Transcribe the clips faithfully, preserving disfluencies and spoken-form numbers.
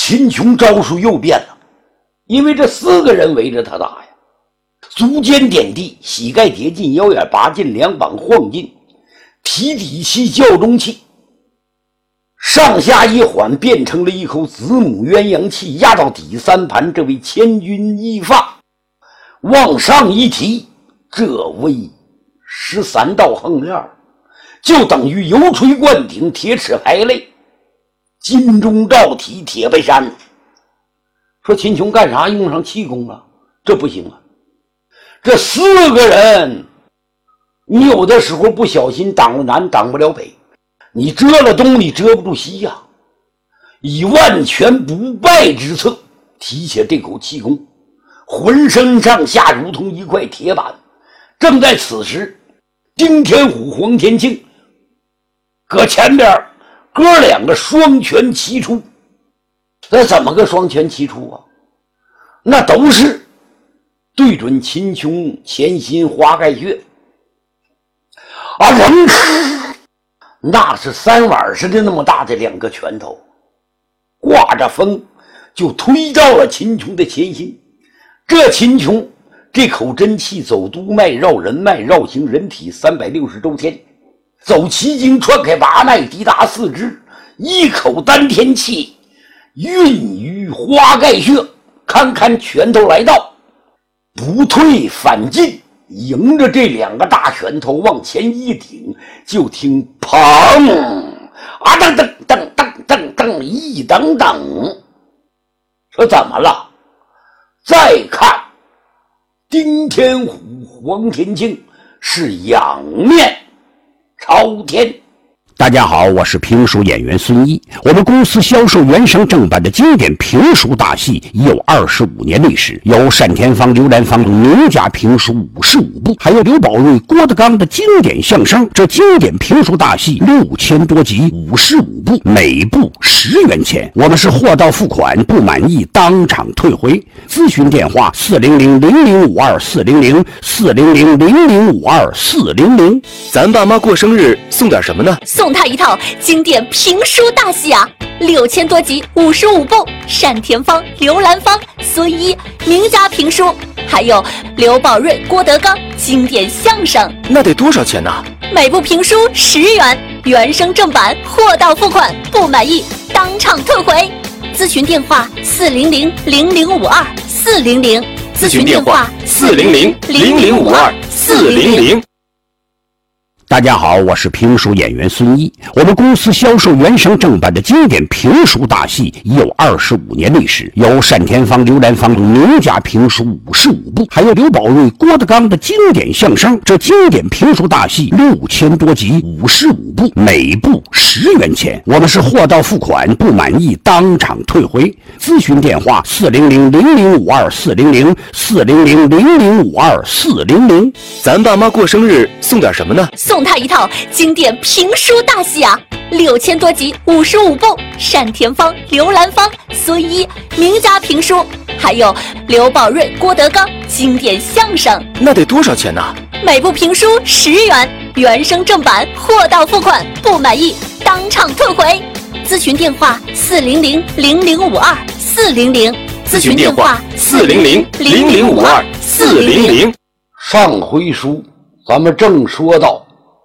秦琼招数又变了，因为这四个人围着他打呀，足尖点地，膝盖贴近，腰眼拔进，两膀晃进，提底气较中气，上下一缓，变成了一口子母鸳鸯气，压到底三盘。这位千钧一发往上一提，这位十三道横链就等于油锤灌顶，铁齿排肋，金钟罩体，铁背山。说秦琼干啥用上气功了？这不行啊！这四个人，你有的时候不小心挡了南，挡不了北，你遮了东，你遮不住西呀、啊。以万全不败之策，提起这口气功，浑身上下如同一块铁板。正在此时，丁天虎、黄天庆搁前边，哥两个双拳齐出。那怎么个双拳齐出啊？那都是对准秦琼前心花盖穴啊！人那是三碗似的那么大的两个拳头，挂着风就推到了秦琼的前心。这秦琼这口真气走督脉，绕人脉，绕行人体三百六十周天，走奇经，穿开八脉，抵达四肢，一口丹田气运于花盖穴，堪堪拳头来到，不退反进，迎着这两个大拳头往前一顶，就听砰啊噔噔噔噔噔噔一噔噔。说怎么了？再看丁天虎、黄天庆是仰面朝天。 大家好，我是评书演员孙一。我们公司销售原声正版的经典评书大戏已有二十五年历史，有单田芳、刘兰芳名家评书五十五部，还有刘宝瑞、郭德纲的经典相声。这经典评书大戏六千多集，五十五部，每部十元钱。我们是货到付款，不满意当场退回。咨询电话：四零零零零五二四零零四零零零零五二四零零。 咱爸妈过生日送点什么呢？ 送他一套经典评书大戏啊，六千多集，五十五部，单田芳、刘兰芳、孙一名家评书，还有刘宝瑞、郭德纲经典相声。 那得多少钱呢？ 每部评书十元，原声正版，货到付款，不满意当场退回。咨询电话：四零零零零五二四零零。 咨询电话：四零零零零五二四零零。 大家好，我是评书演员孙一。我们公司销售原声正版的经典评书大戏已有二十五年历史，有单田芳、刘兰芳名家评书五十五部，还有刘宝瑞、郭德纲的经典相声。这经典评书大戏六千多集，五十五部，每部十元钱。我们是货到付款，不满意当场退回。咨询电话：四零零零零五二四零零四零零零零五二四零零。 咱爸妈过生日送点什么呢？ 送他一套经典评书大戏啊，六千多集，五十五部，单田芳、刘兰芳、孙一名家评书，还有刘宝瑞、郭德纲经典相声。 那得多少钱呢？ 每部评书十元，原声正版，货到付款，不满意当场退回。咨询电话：四零零零零五二四零零。 咨询电话：四零零零零五二四零零。 上回书咱们正说到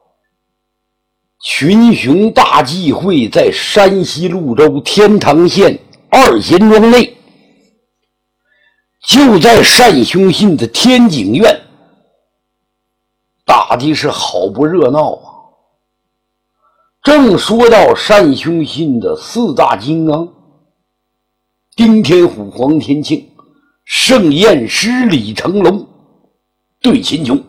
群雄大忌会在山西潞州天堂县二贤庄内，就在单雄信的天景院，打的是好不热闹啊。正说到单雄信的四大金刚丁天虎、黄天庆、盛宴师李成龙对秦琼。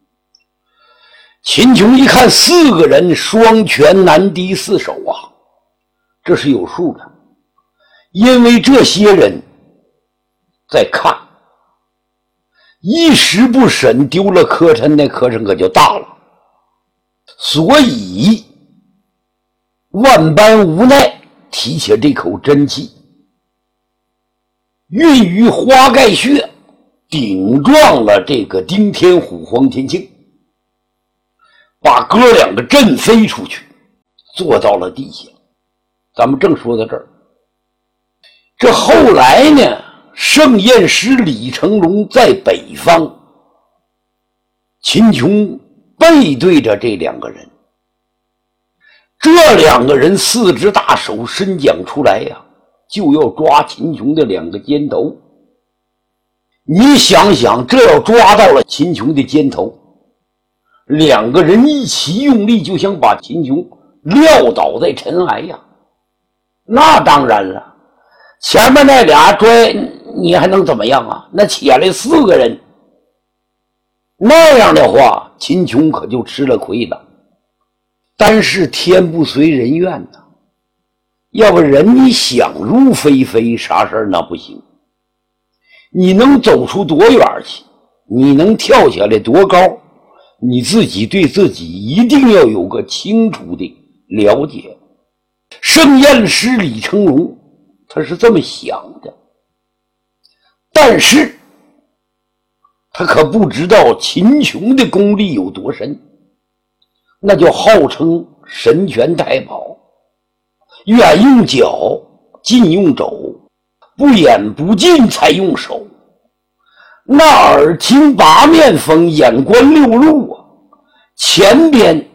秦琼一看四个人双拳难敌四手啊，这是有数的，因为这些人在看，一时不慎丢了磕碜，那磕碜可就大了，所以万般无奈，提起这口真气，运于花盖穴，顶撞了这个丁天虎、黄天庆，把哥两个震飞出去，坐到了地下。咱们正说到这儿， 这后来呢，盛验师李成龙在北方，秦琼背对着这两个人，这两个人四只大手伸讲出来呀，就要抓秦琼的两个肩头。你想想，这要抓到了秦琼的肩头，两个人一起用力，就想把秦琼撂倒在尘埃呀。那当然了，前面那俩拽你还能怎么样啊？那起来四个人，那样的话秦琼可就吃了亏了。但是天不随人愿呐，要不人你想入非非，啥事儿那不行。你能走出多远去，你能跳下来多高，你自己对自己一定要有个清楚的了解。盛验师李成龙他是这么想的，但是他可不知道秦琼的功力有多深，那就号称神拳太保，远用脚，近用肘，不远不近才用手。那耳听八面风，眼观六路啊，前边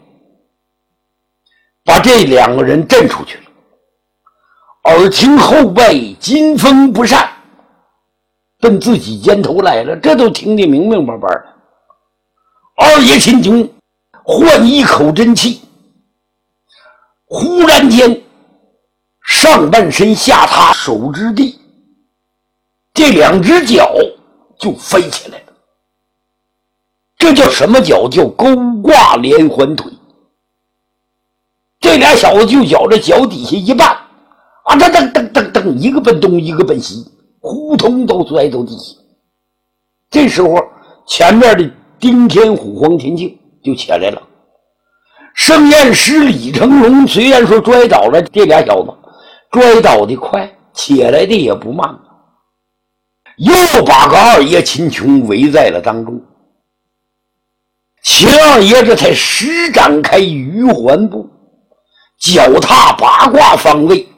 把这两个人震出去了，耳听后背金风不善，奔自己肩头来了，这都听得明明白白的。二爷秦琼换一口真气，忽然间上半身下塌手之地，这两只脚就飞起来了。这叫什么脚？叫勾挂连环腿。这俩小子就觉着脚底下一绊啊，噔噔噔噔噔，一个奔东一个奔西，呼通都摔到地下。这时候前面的丁天虎黄天庆就起来了。盛验师李成龙虽然说摔倒了这俩小子，摔倒的快，起来的也不慢，又把个二爷秦琼围在了当中。秦二爷这才施展开鱼环步，脚踏八卦方位，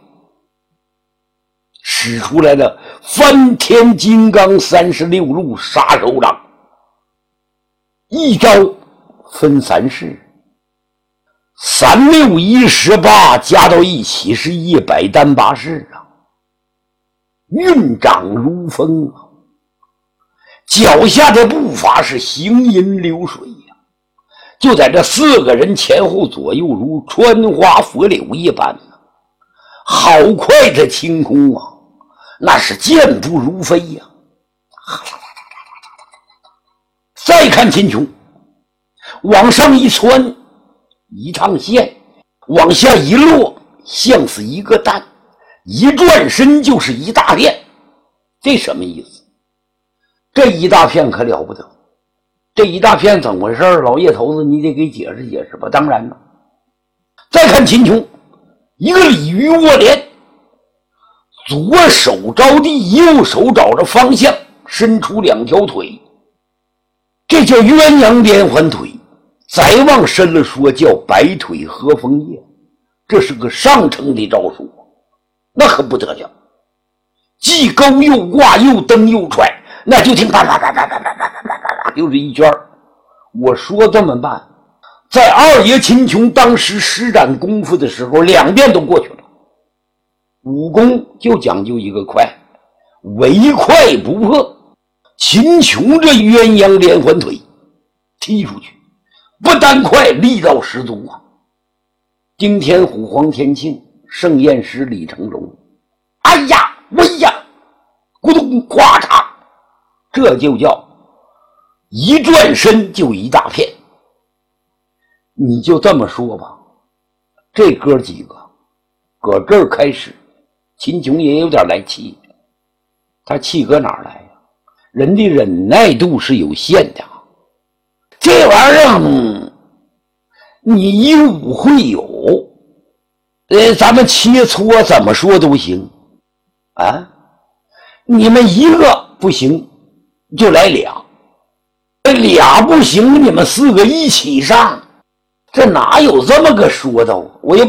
使出来了翻天金刚三十六路杀手掌，一招分三式，三六一十八加到一起是一百单八式啊，运掌如风啊，脚下的步伐是行云流水呀、啊，就在这四个人前后左右如穿花拂柳一般呢、啊，好快的清空啊，那是健步如飞呀、啊。再看秦琼，往上一窜，一趟线，往下一落，像是一个蛋，一转身就是一大片。这什么意思？这一大片可了不得，这一大片怎么回事？老叶头子你得给解释解释吧。当然了，再看秦琼，一个鲤鱼卧莲，左手着地，右手找着方向，伸出两条腿，这叫鸳鸯连环腿。再往深了说叫白腿合枫叶，这是个上乘的招数，那可不得了，既勾又挂又蹬又踹，那就听啪啪啪啪啪啪啪啪啪，就是一圈。我说这么办，在二爷秦琼当时施展功夫的时候，两遍都过去了。武功就讲究一个快，唯快不破。秦琼这鸳鸯连环腿踢出去，不但快，力道十足啊！丁天虎黄天庆，盛验师李成龙，哎呀喂呀，咕咚咵嚓，这就叫一转身就一大片。你就这么说吧，这哥几个搁这儿开始，秦琼也有点来气，他气搁哪儿来呀？人的忍耐度是有限的，这玩意儿、嗯、你一武会友，呃，咱们切磋怎么说都行啊。你们一个不行就来俩，俩不行你们四个一起上，这哪有这么个说道？我也